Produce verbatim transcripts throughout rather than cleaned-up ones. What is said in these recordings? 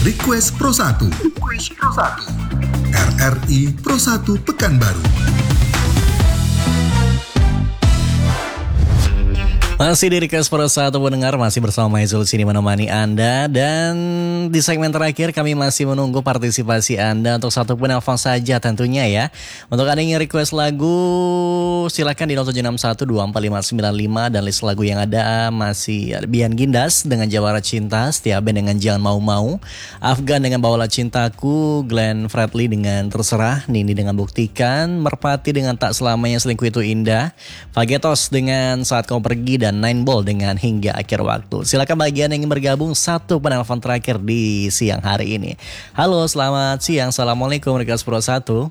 Request Pro satu. Request Pro satu. R R I Pro satu Pekanbaru. Masih di Request Pro satu pendengar, masih bersama Maizul sini menemani Anda. Dan di segmen terakhir kami masih menunggu partisipasi Anda untuk satu penelpon saja tentunya ya. Untuk Anda yang request lagu, silakan di nol tujuh enam satu dua empat lima sembilan lima. Dan list lagu yang ada masih ada Bian Gindas dengan Jawara Cinta, Setia Ben dengan Jangan Mau-Mau, Afgan dengan Bawalah Cintaku, Glenn Fredly dengan Terserah, Nini dengan Buktikan, Merpati dengan Tak Selamanya Selingkuh Itu Indah, Fagetos dengan Saat Kau Pergi, dan Nine Ball dengan Hingga Akhir Waktu. Silakan bagian yang ingin bergabung, satu penelpon terakhir di siang hari ini. Halo, selamat siang. Assalamualaikum Request Pro satu.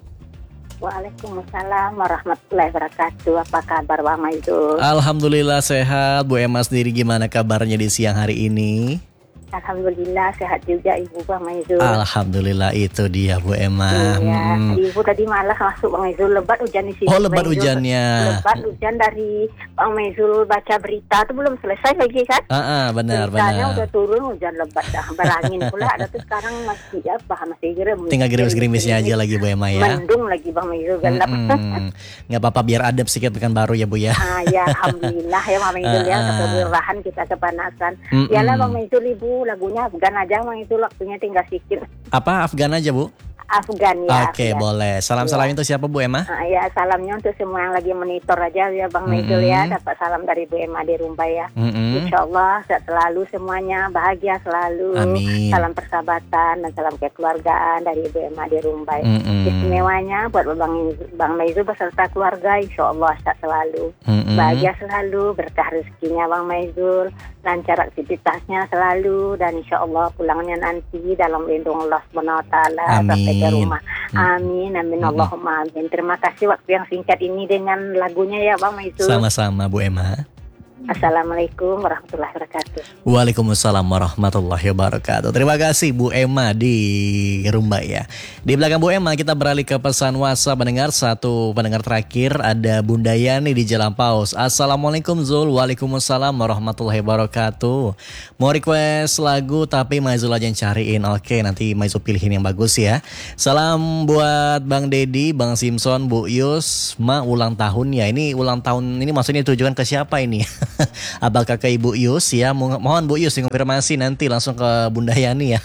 Waalaikumsalam warahmatullahi wabarakatuh. Apa kabar Bang Maizul? Alhamdulillah sehat. Bu Emma sendiri gimana kabarnya di siang hari ini? Alhamdulillah sehat juga Ibu Bang Maizul. Alhamdulillah, itu dia Bu Emma. Iya, hmm. Ibu tadi malah masuk Bang Maizul, lebat hujan di sini. Oh, lebat Maizul. hujannya. Lebat hujan dari Bang Maizul baca berita itu belum selesai lagi kan? Ah, ah, benar Beritanya benar. udah turun, hujan lebat dah, berangin pula. Ada tuh sekarang masih apa masih gerimis. Tinggal gerimis-gerimisnya aja lagi Bu Emma ya. Mendung lagi Bang Maizul, gelap. Mm-mm. Nggak apa-apa, biar adem sedikit Pekanbaru ya Bu ya. Ah ya, alhamdulillah ya Bang Maizul ya, Ah, ah. kegerahan kita kepanasan. Mm-mm. Yalah Bang Maizul, Ibu lagunya Afgan aja Bang Maizul, waktunya tinggal sikit. Apa, Afgan aja Bu? Afgan ya. Oke, Afgan. boleh. Salam-salam Ya. itu siapa Bu Emma? Ah, ya, salamnya untuk semua yang lagi monitor aja ya Bang Maizul ya. Dapat salam dari Bu Emma di Rumbai ya. Mm-mm. Insya Allah sehat selalu semuanya, bahagia selalu. Amin. Salam persahabatan dan salam kekeluargaan dari Bu Emma di Rumbai. Mm-mm. Istimewanya buat Bang Bang Maizul beserta keluarga, Insya Allah sehat selalu. Mm-mm. Bahagia selalu, berkah rezekinya Bang Maizul, lancar aktivitasnya selalu, dan Insya Allah pulangnya nanti dalam lindung Allah subhanahu wa taala sampai ke Amin. rumah. Amin, amin, Allahumma amin. Terima kasih waktu yang singkat ini dengan lagunya ya Bang Maizul. Sama-sama Bu Emma. Assalamualaikum warahmatullahi wabarakatuh. Waalaikumsalam warahmatullahi wabarakatuh. Terima kasih Bu Emma di Rumbai ya. Di belakang Bu Emma kita beralih ke pesan WhatsApp pendengar. Satu pendengar terakhir ada Bunda Yani di Jalan Paus. Assalamualaikum Zul. Waalaikumsalam warahmatullahi wabarakatuh. Mau request lagu tapi Maizul aja yang cariin. Oke, nanti Maizul pilihin yang bagus ya. Salam buat Bang Dedi, Bang Simpson, Bu Yus, Ma ulang tahun ya. Ini ulang tahun ini maksudnya tujuan ke siapa ini? Apakah ke Ibu Yus ya? Mo- mohon Bu Yus konfirmasi nanti langsung ke Bunda Yani ya.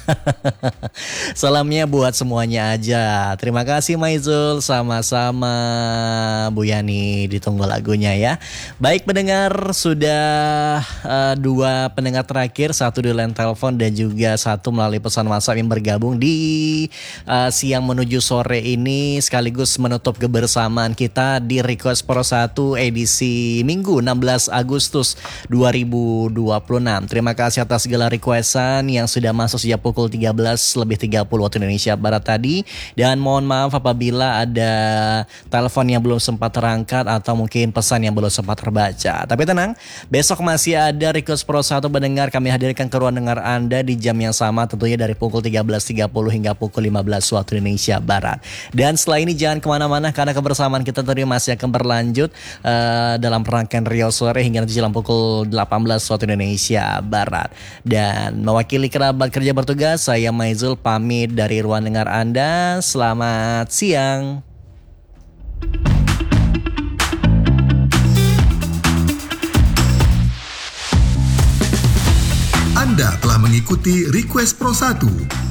Salamnya buat semuanya aja. Terima kasih Maizul, sama-sama Bu Yani, ditunggu lagunya ya. Baik pendengar, sudah uh, dua pendengar terakhir, satu di line telepon dan juga satu melalui pesan WhatsApp yang bergabung di uh, siang menuju sore ini, sekaligus menutup kebersamaan kita di Request Pro satu edisi Minggu enam belas Agustus dua ribu dua puluh enam. Terima kasih atas segala requestan yang sudah masuk sejak pukul tiga belas lebih tiga puluh waktu Indonesia Barat tadi. Dan mohon maaf apabila ada telepon yang belum sempat terangkat atau mungkin pesan yang belum sempat terbaca. Tapi tenang, besok masih ada Request Pro satu pendengar kami hadirkan ke ruang dengar Anda di jam yang sama, tentunya dari pukul tiga belas tiga puluh hingga pukul lima belas waktu Indonesia Barat. Dan setelah ini jangan kemana-mana karena kebersamaan kita tentunya masih akan berlanjut uh, dalam rangkaian Rio Sore hingga nanti jelang pukul delapan belas waktu Indonesia Barat. Dan mewakili kerabat kerja bertugas, saya Maizul pamit dari ruang dengar Anda. Selamat siang. Anda telah mengikuti Request Pro satu.